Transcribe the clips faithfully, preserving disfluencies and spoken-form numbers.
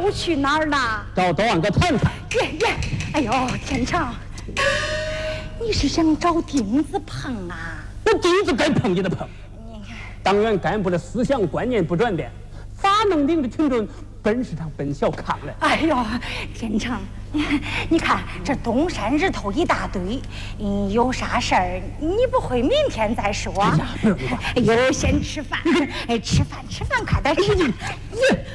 又去哪儿呢？ 找多万个探探。 耶耶！哎呦，天成，你是想找钉子碰啊？ 那钉子该碰也得碰。党员干部的思想观念不转变，咋能领着群众奔市场奔小康呢？ 哎呦，天成，你看这东山日头一大堆，嗯，有啥事儿你不会明天再说？ 哎呀，不是吧？ 哎呦，先吃饭，哎，吃饭吃饭，快点吃饭！耶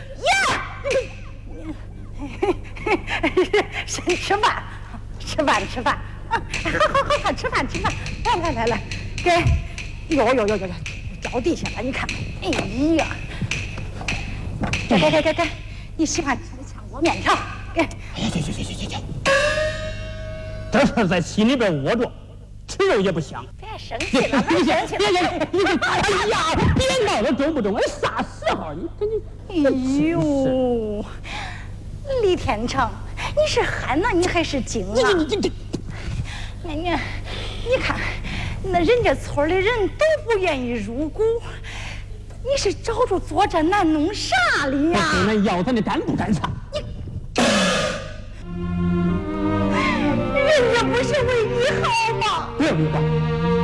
耶！先吃饭，吃饭吃饭，好好好好，吃饭吃饭，来来来来，给，哟哟哟哟哟，脚地下了，你看，哎呀，给给给给给，你喜欢吃炝锅面条，给。 哎呀，行行行行行行，这事在心里边窝着，吃肉也不香。 别生气了，别生气了！ 别别别！哎呀，别闹了，中不中？哎，啥时候？你看你， 哎呦，李天成，你是憨呢，你还是精啊？ 你你你， 那你你看，那人家村里人都不愿意入股，你是找着作战难弄啥哩呀？ 跟人要他的干不干啥？ 人家不是为你好吗？ 不要你管。